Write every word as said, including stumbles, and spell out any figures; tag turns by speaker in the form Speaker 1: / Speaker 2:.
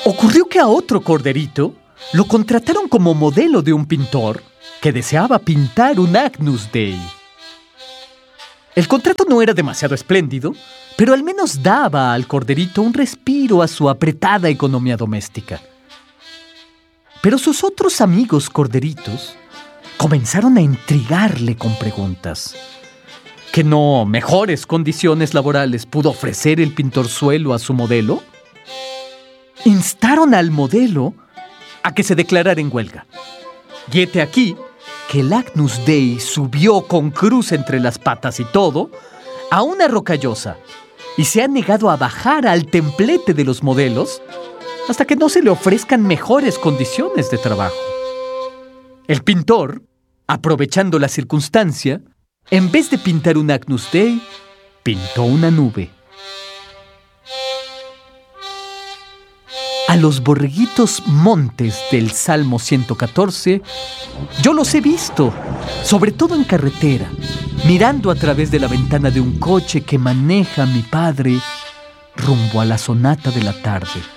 Speaker 1: Ocurrió que a otro corderito lo contrataron como modelo de un pintor que deseaba pintar un Agnus Dei. El contrato no era demasiado espléndido, pero al menos daba al corderito un respiro a su apretada economía doméstica. Pero sus otros amigos corderitos comenzaron a intrigarle con preguntas. ¿Que no mejores condiciones laborales pudo ofrecer el pintorzuelo a su modelo? Instaron al modelo a que se declarara en huelga. Y hete aquí que el Agnus Dei subió con cruz entre las patas y todo a una rocallosa y se ha negado a bajar al templete de los modelos hasta que no se le ofrezcan mejores condiciones de trabajo. El pintor, aprovechando la circunstancia, en vez de pintar un Agnus Dei, pintó una nube. A los borreguitos montes del Salmo ciento catorce, yo los he visto, sobre todo en carretera, mirando a través de la ventana de un coche que maneja mi padre rumbo a la sonata de la tarde.